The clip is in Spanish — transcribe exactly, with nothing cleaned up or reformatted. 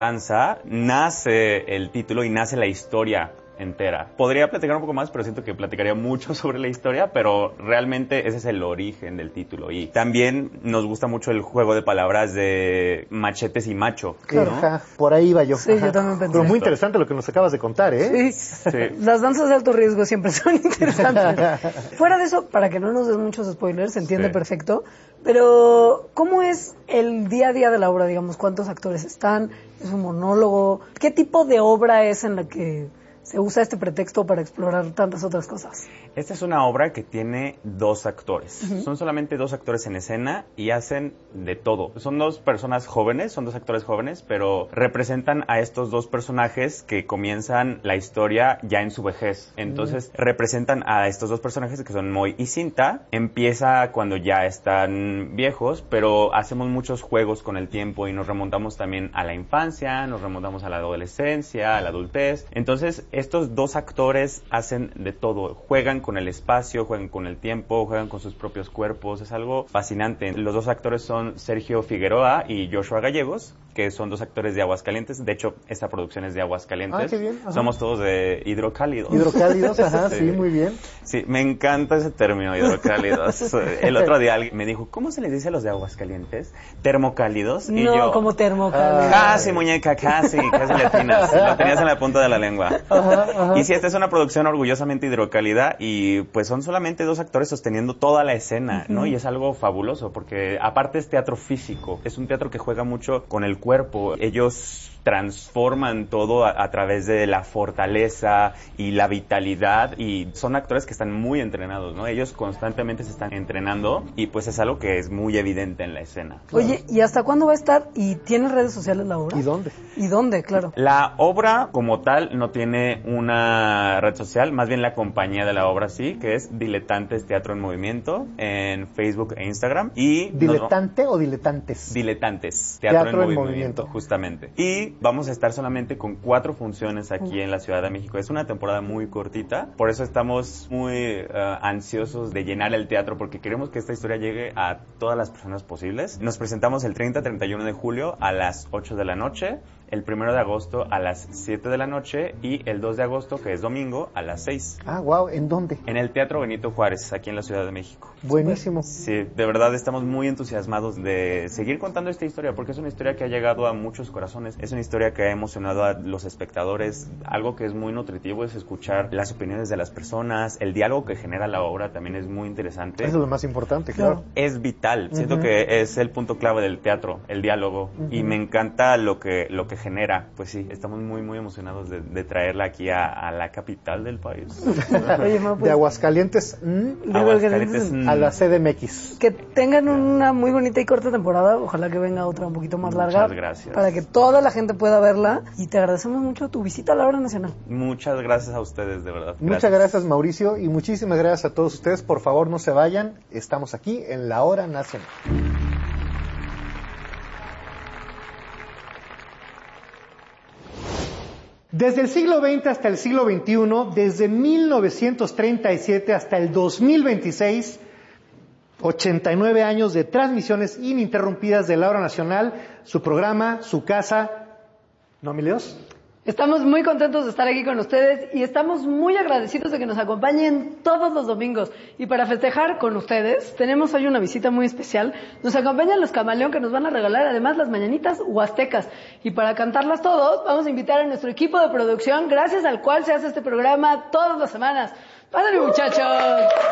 danza nace el título y nace la historia entera. Podría platicar un poco más, pero siento que platicaría mucho sobre la historia, pero realmente ese es el origen del título. Y también nos gusta mucho el juego de palabras de machetes y macho. Claro. ¿No? Ajá, por ahí va yo. Sí, Ajá. yo también pensé. Pero muy interesante lo que nos acabas de contar, ¿eh? Sí. Sí. Las danzas de alto riesgo siempre son interesantes. Fuera de eso, para que no nos des muchos spoilers, se entiende Sí. perfecto, pero ¿cómo es el día a día de la obra? Digamos, ¿cuántos actores están? ¿Es un monólogo? ¿Qué tipo de obra es en la que se usa este pretexto para explorar tantas otras cosas? Esta es una obra que tiene dos actores. Uh-huh. Son solamente dos actores en escena y hacen de todo. Son dos personas jóvenes, son dos actores jóvenes, pero representan a estos dos personajes que comienzan la historia ya en su vejez. Entonces, uh-huh. representan a estos dos personajes que son Moy y Cinta. Empieza cuando ya están viejos, pero hacemos muchos juegos con el tiempo y nos remontamos también a la infancia, nos remontamos a la adolescencia, a la adultez. Entonces, estos dos actores hacen de todo. Juegan con el espacio, juegan con el tiempo, juegan con sus propios cuerpos. Es algo fascinante. Los dos actores son Sergio Figueroa y Joshua Gallegos, que son dos actores de Aguascalientes. De hecho, esta producción es de Aguascalientes. Ah, qué bien. Ajá. Somos todos de hidrocálidos. Hidrocálidos, ajá, sí. sí, muy bien. Sí, me encanta ese término, hidrocálidos. El otro día alguien me dijo, ¿cómo se les dice a los de Aguascalientes? ¿Termocálidos? Y no, yo, como termocálidos. Casi, muñeca, casi, casi le atinas. Lo tenías en la punta de la lengua. Ajá, ajá. Y sí, esta es una producción orgullosamente hidrocálida y pues son solamente dos actores sosteniendo toda la escena, ¿no? Uh-huh. Y es algo fabuloso porque aparte es teatro físico, es un teatro que juega mucho con el cuerpo. Ellos transforman todo a, a través de la fortaleza y la vitalidad y son actores que están muy entrenados, ¿no? Ellos constantemente se están entrenando y pues es algo que es muy evidente en la escena. Oye, ¿y hasta cuándo va a estar? ¿Y tiene redes sociales la obra? ¿Y dónde? ¿Y dónde? Claro. La obra como tal no tiene una red social, más bien la compañía de la obra sí, que es Diletantes Teatro en Movimiento en Facebook e Instagram. Y ¿Diletante nos... o diletantes? Diletantes Teatro, Teatro en, en movimiento, movimiento, justamente. Y vamos a estar solamente con cuatro funciones aquí en la Ciudad de México. Es una temporada muy cortita, por eso estamos muy uh, ansiosos de llenar el teatro porque queremos que esta historia llegue a todas las personas posibles. Nos presentamos el treinta a treinta y uno de julio a las ocho de la noche, el primero de agosto a las siete de la noche y el dos de agosto, que es domingo, a las seis. Ah, wow, ¿en dónde? En el Teatro Benito Juárez, aquí en la Ciudad de México. Buenísimo. Sí, de verdad estamos muy entusiasmados de seguir contando esta historia porque es una historia que ha llegado a muchos corazones, es una historia que ha emocionado a los espectadores. Algo que es muy nutritivo es escuchar las opiniones de las personas, el diálogo que genera la obra también es muy interesante. Eso es lo más importante, claro. Es vital, siento uh-huh. que es el punto clave del teatro, el diálogo, uh-huh. y me encanta lo que, lo que genera. Pues sí, estamos muy muy emocionados de, de traerla aquí a, a la capital del país. Oye, ma, pues, de Aguascalientes, mm, Aguascalientes mm, a la C D M X. Que tengan una muy bonita y corta temporada, ojalá que venga otra un poquito más larga. Muchas gracias. Para que toda la gente pueda verla y te agradecemos mucho tu visita a la Obra Nacional. Muchas gracias a ustedes, de verdad. Muchas gracias, gracias Mauricio, y muchísimas gracias a todos ustedes. Por favor, no se vayan, estamos aquí en la Hora Nacional. Desde el siglo veinte hasta el siglo veintiuno, desde mil novecientos treinta y siete hasta el dos mil veintiséis, ochenta y nueve años de transmisiones ininterrumpidas de la Hora Nacional, su programa, su casa. ¿No, mi Leos? Estamos muy contentos de estar aquí con ustedes y estamos muy agradecidos de que nos acompañen todos los domingos. Y para festejar con ustedes, tenemos hoy una visita muy especial. Nos acompañan los Camaleón, que nos van a regalar además las mañanitas huastecas. Y para cantarlas todos, vamos a invitar a nuestro equipo de producción, gracias al cual se hace este programa todas las semanas. ¡Pásale, muchachos!